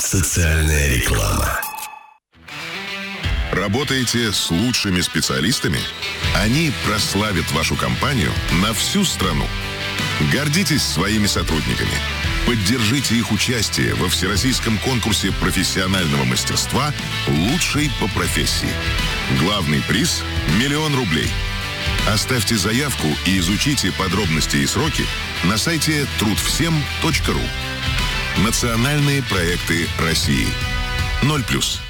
Социальная реклама. Работаете с лучшими специалистами? Они прославят вашу компанию на всю страну. Гордитесь своими сотрудниками. Поддержите их участие во всероссийском конкурсе профессионального мастерства «Лучший по профессии». Главный приз – 1 000 000 рублей. Оставьте заявку и изучите подробности и сроки на сайте трудвсем.ру. Национальные проекты России. 0+.